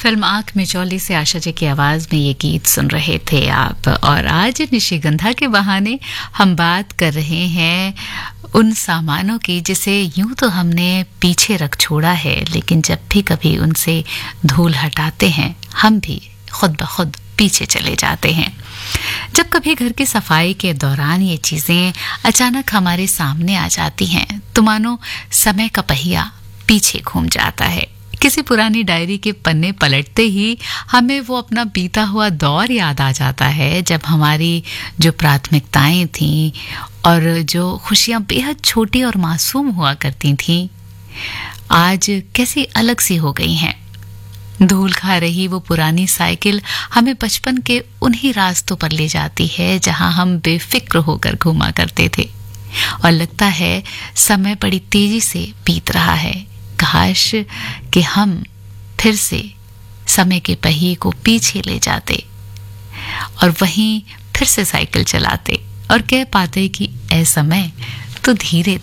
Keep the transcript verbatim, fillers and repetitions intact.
Film आंख मिचौली से आशा जी की आवाज में ये गीत सुन रहे थे आप। और आज निशिगंधा के बहाने हम बात कर रहे हैं उन सामानों की जिसे यूं तो हमने पीछे रख छोड़ा है, लेकिन जब भी कभी उनसे धूल हटाते हैं हम भी खुद ब खुद पीछे चले जाते हैं। जब कभी घर की सफाई के दौरान ये चीजें अचानक हमारे सामने आ जाती हैं तो मानो समय का पहिया पीछे घूम जाता है। किसी पुरानी डायरी के पन्ने पलटते ही हमें वो अपना बीता हुआ दौर याद आ जाता है, जब हमारी जो प्राथमिकताएं थीं और जो खुशियां बेहद छोटी और मासूम हुआ करती थीं आज कैसी अलग सी हो गई हैं। धूल खा रही वो पुरानी साइकिल हमें बचपन के उन्हीं रास्तों पर ले जाती है जहां हम बेफिक्र होकर घूमा करते थे, और लगता है समय बड़ी तेजी से बीत रहा है। काश कि हम फिर से समय के पहिए को पीछे ले जाते और वहीं फिर से साइकिल चलाते और कह पाते कि ऐ समय तो धीरे